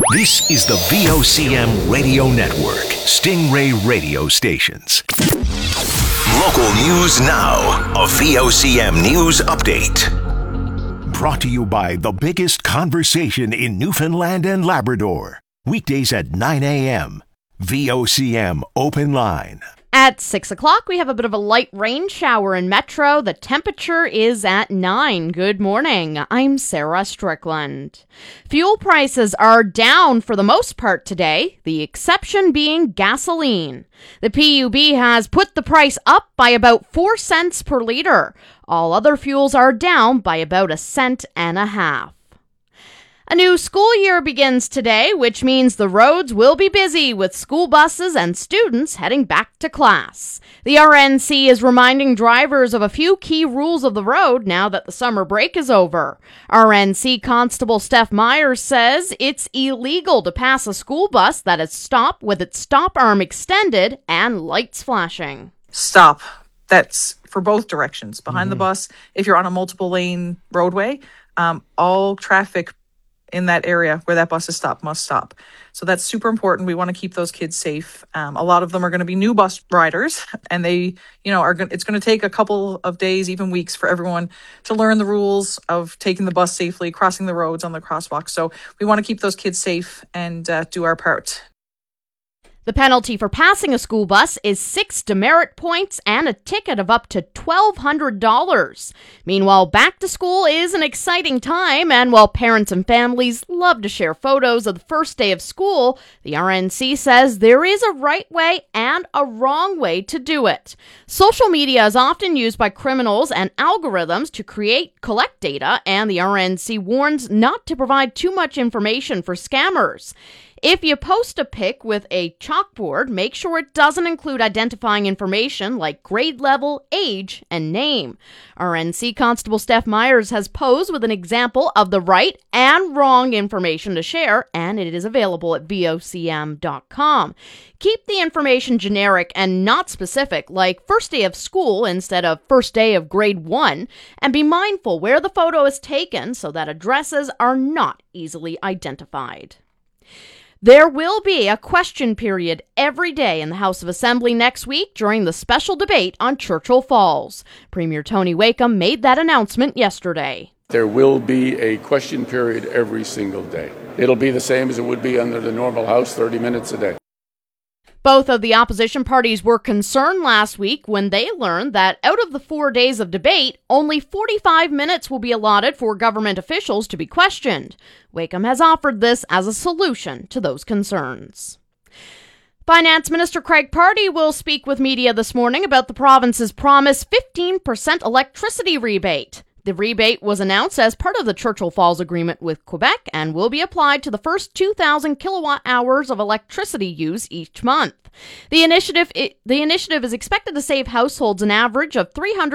This is the VOCM Radio Network, Stingray Radio Stations. Local news now, a VOCM news update. Brought to you by the biggest conversation in Newfoundland and Labrador. Weekdays at 9 a.m. VOCM Open Line. At 6 o'clock, we have a bit of a light rain shower in Metro. The temperature is at 9. Good morning. I'm Sarah Strickland. Fuel prices are down for the most part today, the exception being gasoline. The PUB has put the price up by about 4 cents per litre. All other fuels are down by about 1.5 cents. A new school year begins today, which means the roads will be busy with school buses and students heading back to class. The RNC is reminding drivers of a few key rules of the road now that the summer break is over. RNC Constable Steph Myers says it's illegal to pass a school bus that is stopped with its stop arm extended and lights flashing. Stop. That's for both directions. Behind the bus, if you're on a multiple lane roadway, all traffic in that area where that bus is stopped must stop. So that's super important. We want to keep those kids safe. A lot of them are going to be new bus riders, and they, it's going to take a couple of days, even weeks, for everyone to learn the rules of taking the bus safely, crossing the roads on the crosswalk. So we want to keep those kids safe and do our part. The penalty for passing a school bus is 6 demerit points and a ticket of up to $1,200. Meanwhile, back to school is an exciting time, and while parents and families love to share photos of the first day of school, the RNC says there is a right way and a wrong way to do it. Social media is often used by criminals and algorithms to collect data, and the RNC warns not to provide too much information for scammers. If you post a pic with a chalkboard, make sure it doesn't include identifying information like grade level, age, and name. RNC Constable Steph Myers has posed with an example of the right and wrong information to share, and it is available at vocm.com. Keep the information generic and not specific, like first day of school instead of first day of grade 1, and be mindful where the photo is taken so that addresses are not easily identified. There will be a question period every day in the House of Assembly next week during the special debate on Churchill Falls. Premier Tony Wakeham made that announcement yesterday. There will be a question period every single day. It'll be the same as it would be under the normal House, 30 minutes a day. Both of the opposition parties were concerned last week when they learned that out of the 4 days of debate, only 45 minutes will be allotted for government officials to be questioned. Wakeham has offered this as a solution to those concerns. Finance Minister Craig Pardy will speak with media this morning about the province's promised 15% electricity rebate. The rebate was announced as part of the Churchill Falls Agreement with Quebec and will be applied to the first 2,000 kilowatt hours of electricity use each month. The initiative is expected to save households an average of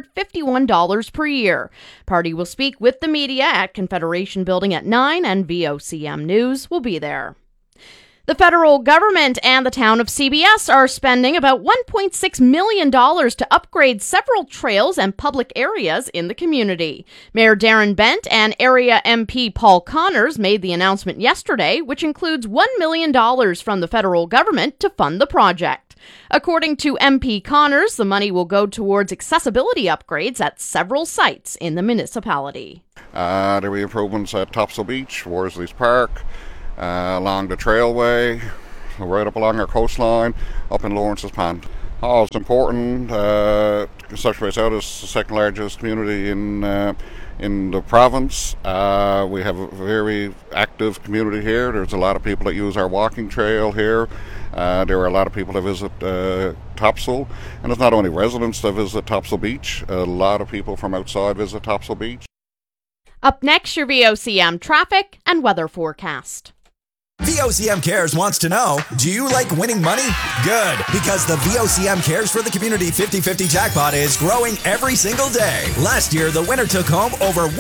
$351 per year. Party will speak with the media at Confederation Building at 9, and VOCM News will be there. The federal government and the town of CBS are spending about $1.6 million to upgrade several trails and public areas in the community. Mayor Darren Bent and area MP Paul Connors made the announcement yesterday, which includes $1 million from the federal government to fund the project. According to MP Connors, the money will go towards accessibility upgrades at several sites in the municipality. There will be improvements at Topsail Beach, Worsley's Park, along the trailway, right up along our coastline, up in Lawrence's Pond. It's important. Such Out is the second largest community in the province. We have a very active community here. There's a lot of people that use our walking trail here. There are a lot of people that visit Topsail, and it's not only residents that visit Topsail Beach. A lot of people from outside visit Topsail Beach. Up next, your VOCM traffic and weather forecast. VOCM Cares wants to know, do you like winning money? Good, because the VOCM Cares for the Community 50/50 jackpot is growing every single day. Last year, the winner took home over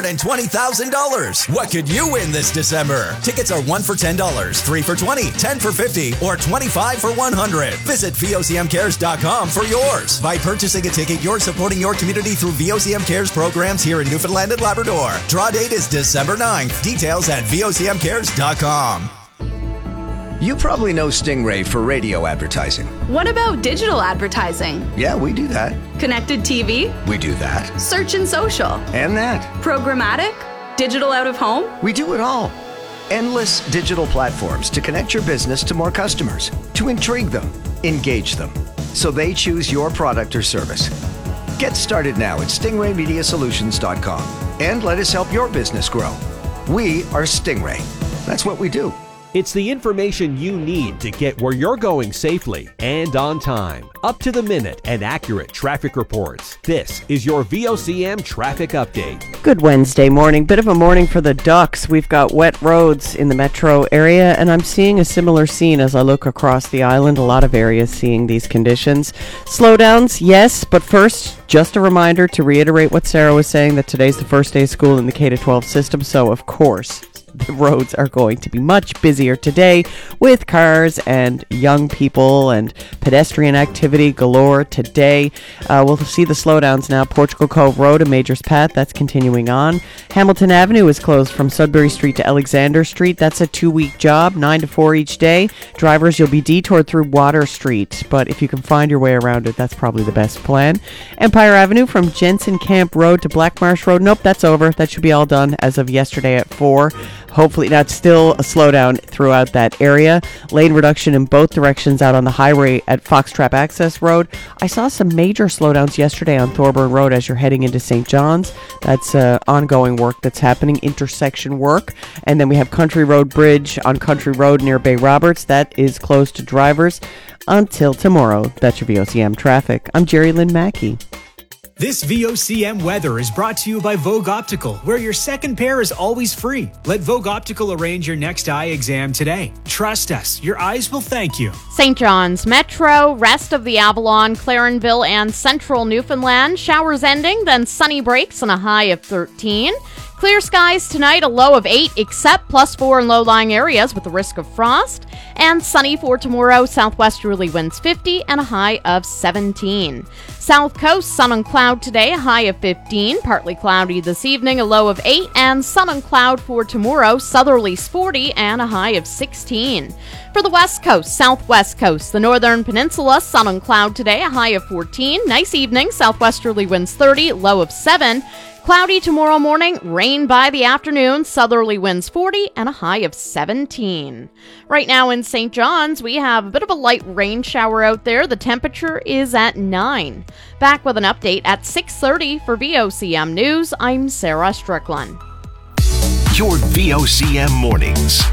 $120,000. What could you win this December? Tickets are 1 for $10, 3 for $20, 10 for $50, or 25 for $100. Visit VOCMCares.com for yours. By purchasing a ticket, you're supporting your community through VOCM Cares programs here in Newfoundland and Labrador. Draw date is December 9th. Details at VOCMCares.com. You probably know Stingray for radio advertising. What about digital advertising? Yeah, we do that. Connected TV? We do that. Search and social? And that. Programmatic? Digital out of home? We do it all. Endless digital platforms to connect your business to more customers, to intrigue them, engage them, so they choose your product or service. Get started now at stingraymediasolutions.com and let us help your business grow. We are Stingray. That's what we do. It's the information you need to get where you're going safely and on time. Up to the minute and accurate traffic reports. This is your VOCM traffic update. Good Wednesday morning. Bit of a morning for the Ducks. We've got wet roads in the metro area, and I'm seeing a similar scene as I look across the island. A lot of areas seeing these conditions. Slowdowns, yes, but first, just a reminder to reiterate what Sarah was saying, that today's the first day of school in the K-12 system, so of course, the roads are going to be much busier today with cars and young people and pedestrian activity galore today. We'll see the slowdowns now. Portugal Cove Road and Majors Path, that's continuing on. Hamilton Avenue is closed from Sudbury Street to Alexander Street. That's a 2-week job, 9 to 4 each day. Drivers, you'll be detoured through Water Street, but if you can find your way around it, that's probably the best plan. Empire Avenue from Jensen Camp Road to Black Marsh Road. Nope, that's over. That should be all done as of yesterday at 4. Hopefully, that's still a slowdown throughout that area. Lane reduction in both directions out on the highway at Foxtrap Access Road. I saw some major slowdowns yesterday on Thorburn Road as you're heading into St. John's. That's ongoing work that's happening, intersection work. And then we have Country Road Bridge on Country Road near Bay Roberts. That is closed to drivers until tomorrow. That's your VOCM traffic. I'm Jerry Lynn Mackey. This VOCM weather is brought to you by Vogue Optical, where your second pair is always free. Let Vogue Optical arrange your next eye exam today. Trust us, your eyes will thank you. St. John's Metro, rest of the Avalon, Clarenville, and central Newfoundland. Showers ending, then sunny breaks and a high of 13. Clear skies tonight, a low of 8, except +4 in low-lying areas with the risk of frost. And sunny for tomorrow, southwesterly winds 50 and a high of 17. South Coast, sun and cloud today, a high of 15. Partly cloudy this evening, a low of 8. And sun and cloud for tomorrow, southerlies 40 and a high of 16. For the West Coast, Southwest Coast, the Northern Peninsula, sun and cloud today, a high of 14. Nice evening, southwesterly winds 30, low of 7. Cloudy tomorrow morning, rain by the afternoon, southerly winds 40 and a high of 17. Right now in St. John's, we have a bit of a light rain shower out there. The temperature is at 9. Back with an update at 6:30 for VOCM News. I'm Sarah Strickland. Your VOCM mornings.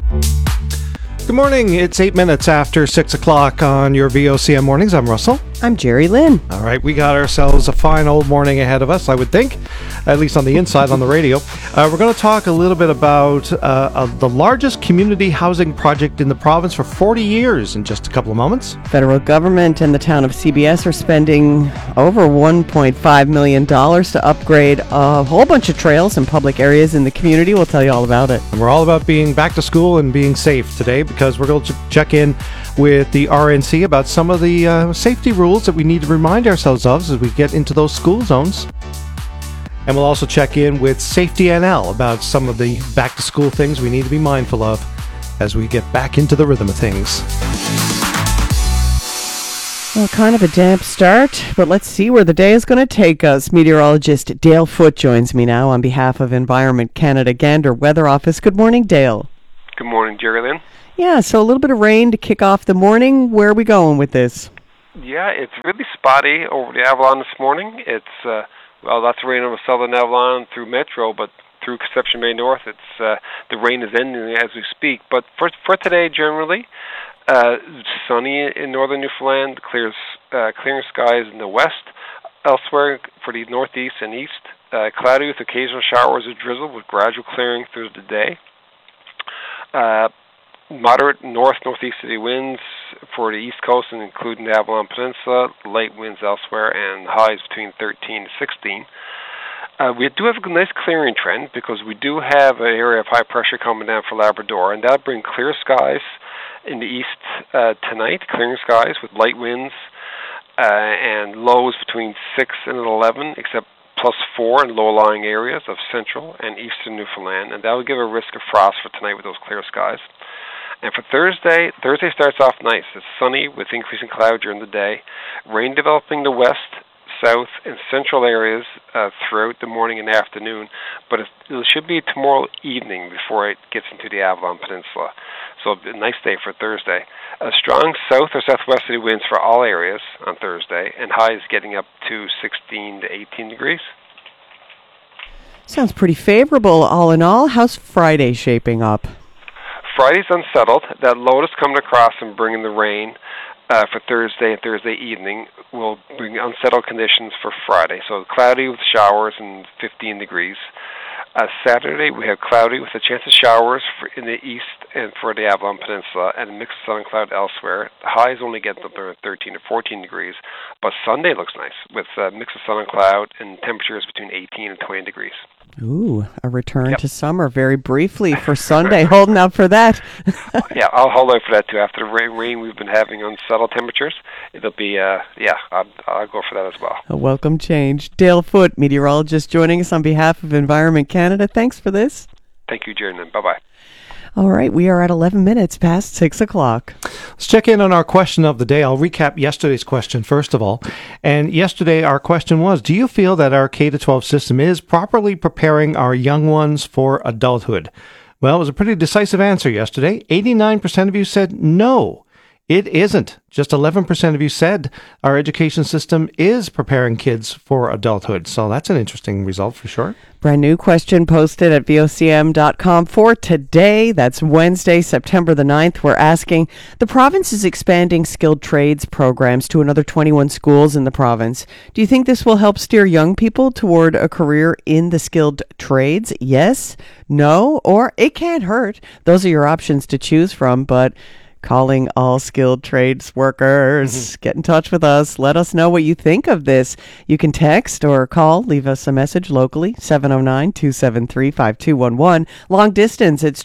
Good morning. It's 8 minutes after 6 o'clock on your VOCM mornings. I'm Russell. I'm Jerry Lynn. All right, we got ourselves a fine old morning ahead of us, I would think, at least on the inside on the radio. We're going to talk a little bit about the largest community housing project in the province for 40 years in just a couple of moments. Federal government and the town of CBS are spending over $1.5 million to upgrade a whole bunch of trails and public areas in the community. We'll tell you all about it. And we're all about being back to school and being safe today, because we're going to check in with the RNC about some of the safety rules that we need to remind ourselves of as we get into those school zones. And we'll also check in with Safety NL about some of the back-to-school things we need to be mindful of as we get back into the rhythm of things. Well, kind of a damp start, but let's see where the day is going to take us. Meteorologist Dale Foote joins me now on behalf of Environment Canada Gander Weather Office. Good morning, Dale. Good morning, Jerry Lynn. Yeah, so a little bit of rain to kick off the morning. Where are we going with this? Yeah, it's really spotty over the Avalon this morning. It's, lots of rain on the southern Avalon through Metro, but through Conception Bay North, it's the rain is ending as we speak. But for today, generally, sunny in northern Newfoundland, clearing skies in the west. Elsewhere, for the northeast and east, cloudy with occasional showers or drizzle with gradual clearing through the day. Moderate northeasterly winds for the east coast, and including the Avalon Peninsula, light winds elsewhere, and highs between 13 to 16. We do have a nice clearing trend because we do have an area of high pressure coming down for Labrador, and that'll bring clear skies in the east tonight, clearing skies with light winds and lows between 6 and 11, except +4 in low-lying areas of central and eastern Newfoundland, and that will give a risk of frost for tonight with those clear skies. And for Thursday starts off nice. It's sunny with increasing cloud during the day. Rain developing the west, south, and central areas throughout the morning and afternoon, but it should be tomorrow evening before it gets into the Avalon Peninsula. So a nice day for Thursday. Strong south or southwesterly winds for all areas on Thursday, and highs getting up to 16 to 18 degrees. Sounds pretty favorable all in all. How's Friday shaping up? Friday's unsettled. That low that's coming across and bringing the rain for Thursday and Thursday evening will bring unsettled conditions for Friday. So cloudy with showers and 15 degrees. Saturday we have cloudy with a chance of showers in the east and for the Avalon Peninsula, and a mix of sun and cloud elsewhere. The highs only get up to 13 to 14 degrees, but Sunday looks nice with a mix of sun and cloud and temperatures between 18 and 20 degrees. Ooh, a return to summer very briefly for Sunday. Holding out for that. Yeah, I'll hold out for that too. After the rain we've been having on settled temperatures, it'll be, I'll go for that as well. A welcome change. Dale Foote, meteorologist, joining us on behalf of Environment Canada. Thanks for this. Thank you, Jordan. Bye-bye. All right, we are at 11 minutes past 6 o'clock. Let's check in on our question of the day. I'll recap yesterday's question first of all. And yesterday our question was, do you feel that our K-12 system is properly preparing our young ones for adulthood? Well, it was a pretty decisive answer yesterday. 89% of you said no, it isn't. Just 11% of you said our education system is preparing kids for adulthood. So that's an interesting result for sure. Brand new question posted at vocm.com for today. That's Wednesday, September the 9th. We're asking, the province is expanding skilled trades programs to another 21 schools in the province. Do you think this will help steer young people toward a career in the skilled trades? Yes, no, or it can't hurt. Those are your options to choose from, but calling all skilled trades workers. Get in touch with us. Let us know what you think of this. You can text or call. Leave us a message locally, 709-273-5211. Long distance, it's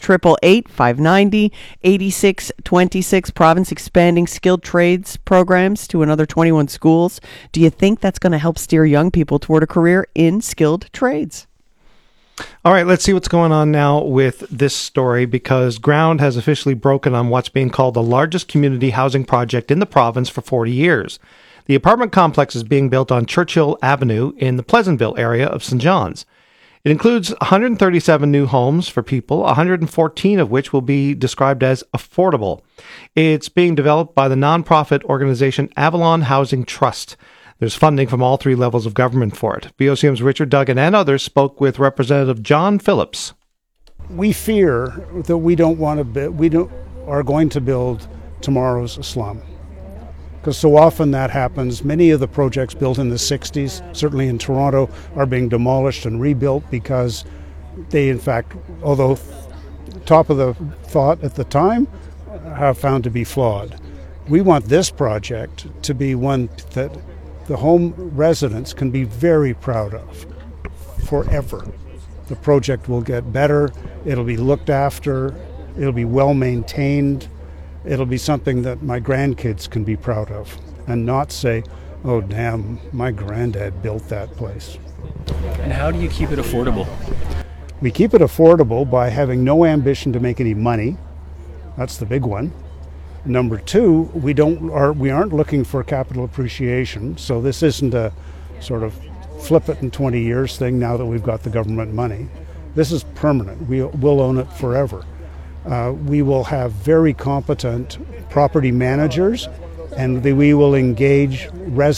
888-590-8626. Province expanding skilled trades programs to another 21 schools. Do you think that's going to help steer young people toward a career in skilled trades? All right, let's see what's going on now with this story, because ground has officially broken on what's being called the largest community housing project in the province for 40 years. The apartment complex is being built on Churchill Avenue in the Pleasantville area of St. John's. It includes 137 new homes for people, 114 of which will be described as affordable. It's being developed by the nonprofit organization Avalon Housing Trust. There's funding from all three levels of government for it. VOCM's Richard Duggan and others spoke with Representative John Phillips. We fear that we are going to build tomorrow's slum, because so often that happens. Many of the projects built in the 60s, certainly in Toronto, are being demolished and rebuilt because they, in fact, although top of the thought at the time, have found to be flawed. We want this project to be one that the home residents can be very proud of forever. The project will get better, it'll be looked after, it'll be well maintained, it'll be something that my grandkids can be proud of and not say, oh damn, my granddad built that place. And how do you keep it affordable? We keep it affordable by having no ambition to make any money. That's the big one. Number two, we aren't looking for capital appreciation, so this isn't a sort of flip it in 20 years thing now that we've got the government money. This is permanent. We'll own it forever. We will have very competent property managers, and we will engage residents